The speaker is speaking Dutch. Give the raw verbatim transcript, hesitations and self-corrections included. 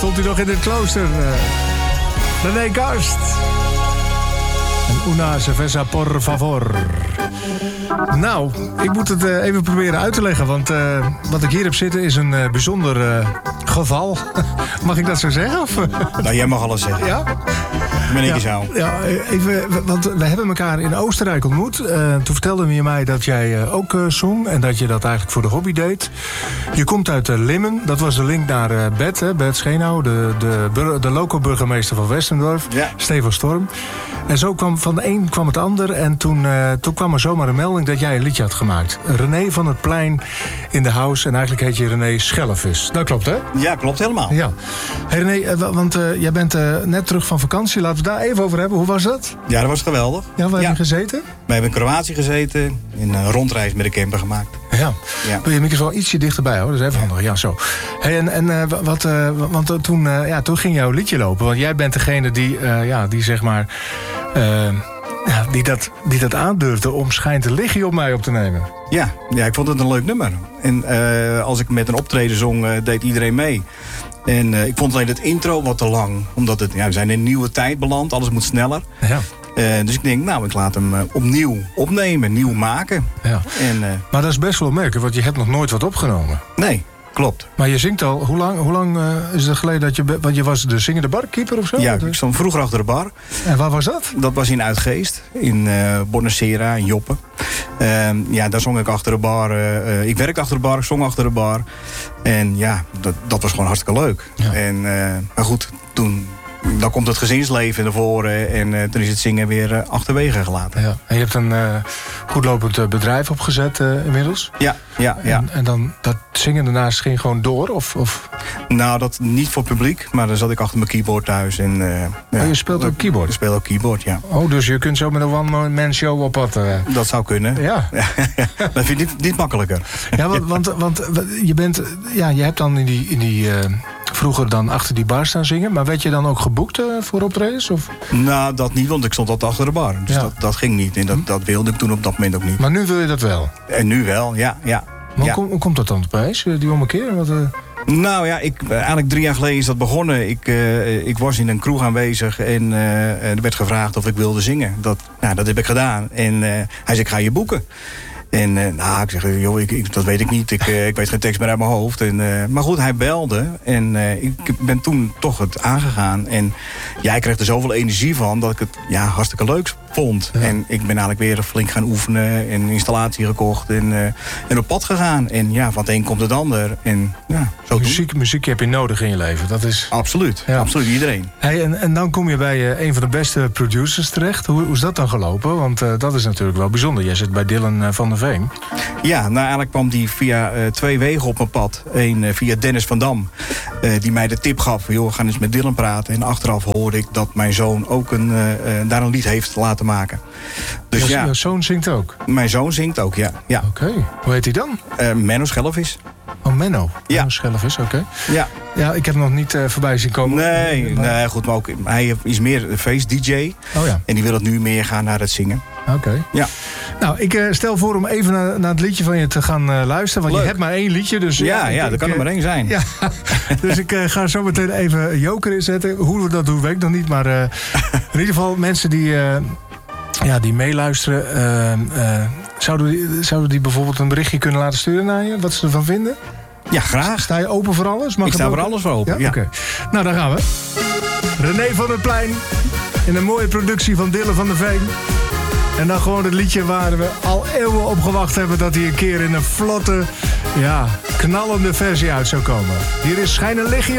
stond hij nog in het klooster. Uh, René Karst. En una cerveza por favor. Nou, ik moet het uh, even proberen uit te leggen. Want uh, wat ik hier heb zitten is een uh, bijzonder uh, geval. Mag ik dat zo zeggen? Of? Nou, jij mag alles zeggen. Ja? Ben ik ja, jou. Ja, even, want we hebben elkaar in Oostenrijk ontmoet. Uh, toen vertelde je mij dat jij uh, ook uh, zong. En dat je dat eigenlijk voor de hobby deed. Je komt uit uh, Limmen. Dat was de link naar uh, Bert, hè, Bert Schenau. De, de, de, de loco-burgemeester van Westendorf. Ja. Stefan Storm. En zo kwam van de een kwam het ander. En toen, uh, toen kwam er zomaar een melding dat jij een liedje had gemaakt. René van het Plein in de house. En eigenlijk heet je René Schellevis. Dat klopt, hè? Ja, klopt helemaal. Ja. Hey René, uh, want uh, jij bent uh, net terug van vakantie. Laten we het daar even over hebben. Hoe was dat? Ja, dat was geweldig. Ja, waar ja. heb je gezeten? We hebben in Kroatië gezeten. Een rondreis met de camper gemaakt. Ja. ja. Wil je microfoon ietsje dichterbij houden? Dat is even handig. Ja, zo. Hey, en en uh, wat, uh, want uh, toen, uh, ja, toen ging jouw liedje lopen. Want jij bent degene die, uh, ja, die zeg maar... Uh, Ja, die, dat, die dat aandurfde om Schijnt te liggen op mij op te nemen. Ja, ja, ik vond het een leuk nummer. En uh, als ik met een optreden zong, uh, deed iedereen mee. En uh, ik vond alleen het intro wat te lang. Omdat het, ja, we zijn in een nieuwe tijd beland, alles moet sneller. Ja. Uh, dus ik denk, nou, ik laat hem uh, opnieuw opnemen, nieuw maken. Ja. En, uh, maar dat is best wel opmerkelijk, want je hebt nog nooit wat opgenomen. Nee. Klopt. Maar je zingt al, hoe lang, hoe lang uh, is het geleden dat je... Want je was de zingende barkeeper of zo? Ja, ik stond vroeger achter de bar. En waar was dat? Dat was in Uitgeest, in uh, Bonacera, in Joppen. Uh, ja, daar zong ik achter de bar. Uh, ik werkte achter de bar, ik zong achter de bar. En ja, dat, dat was gewoon hartstikke leuk. Ja. En, uh, maar goed, toen... Dan komt het gezinsleven naar voren en uh, toen is het zingen weer uh, achterwege gelaten. Ja. En je hebt een uh, goedlopend uh, bedrijf opgezet uh, inmiddels? Ja, ja, ja. En, en dan dat zingen daarnaast ging gewoon door? Of, of? Nou, dat niet voor publiek, maar dan zat ik achter mijn keyboard thuis. En, uh, ja. Oh, je speelt ook keyboard? Ik speel ook keyboard, ja. Oh, dus je kunt zo met een one-man show op pad? Uh... Dat zou kunnen. Ja. Dat vind ik niet, niet makkelijker. Ja, want, want, want je bent, ja, je hebt dan in die... In die uh... vroeger dan achter die bar staan zingen. Maar werd je dan ook geboekt uh, voor optredens? Of? Nou, dat niet, want ik stond altijd achter de bar. Dus ja. dat, dat ging niet. En dat, dat wilde ik toen op dat moment ook niet. Maar nu wil je dat wel? En nu wel, ja. ja. Maar ja. Hoe, hoe komt dat dan opeens, die ommekeer? Wat, uh... Nou ja, ik, eigenlijk drie jaar geleden is dat begonnen. Ik, uh, ik was in een kroeg aanwezig en uh, er werd gevraagd of ik wilde zingen. Dat, nou, dat heb ik gedaan. En uh, hij zei, ik ga je boeken. En uh, nou, ik zeg, joh, ik, ik, dat weet ik niet. Ik, uh, ik weet geen tekst meer uit mijn hoofd. En, uh, maar goed, hij belde. En uh, ik ben toen toch het aangegaan. En jij kreeg er zoveel energie van dat ik het ja, hartstikke leuk vond. Ja. En ik ben eigenlijk weer flink gaan oefenen. En een installatie gekocht. En, uh, en op pad gegaan. En ja, van het een komt het ander. En, ja, zo muziek, muziek heb je nodig in je leven. Dat is... Absoluut. Ja. Absoluut, iedereen. Hey, en, en dan kom je bij uh, een van de beste producers terecht. Hoe, hoe is dat dan gelopen? Want uh, dat is natuurlijk wel bijzonder. Jij zit bij Dylan uh, van der Veen. Ja, nou eigenlijk kwam die via uh, twee wegen op mijn pad. Eén uh, via Dennis van Dam. Uh, die mij de tip gaf. Joh, we gaan eens met Dylan praten. En achteraf hoorde ik dat mijn zoon ook een, uh, uh, daar een lied heeft laten maken. Dus Jouw ja, zoon zingt ook? Mijn zoon zingt ook, ja. ja. Oké. Okay. Hoe heet hij dan? Uh, Menno Schellevis. Oh, Menno. Ja. Menno Schellevis, oké. Okay. Ja. Ja, ik heb hem nog niet uh, voorbij zien komen. Nee, maar... nee, goed, maar ook, hij is meer een feest-D J. Oh ja. En die wil het nu meer gaan naar het zingen. Oké. Okay. Ja. Nou, ik uh, stel voor om even naar, naar het liedje van je te gaan uh, luisteren. Want Leuk. Je hebt maar één liedje. Dus, ja, uh, ja, ik, dat kan ik, er maar één zijn. Ja. Dus ik uh, ga zo meteen even Joker inzetten. Hoe we dat doen, weet ik nog niet. Maar uh, in ieder geval mensen die... Uh, Ja, die meeluisteren. Uh, uh, zouden, die, zouden die bijvoorbeeld een berichtje kunnen laten sturen naar je? Wat ze ervan vinden? Ja, graag. Sta je open voor alles? Mag ik sta voor alles voor open, ja. ja? Oké. Okay. Nou, daar gaan we. René van der Plein. In een mooie productie van Dylan van der Veen. En dan gewoon het liedje waar we al eeuwen op gewacht hebben... dat hij een keer in een vlotte, ja, knallende versie uit zou komen. Hier is Schijn een lichtje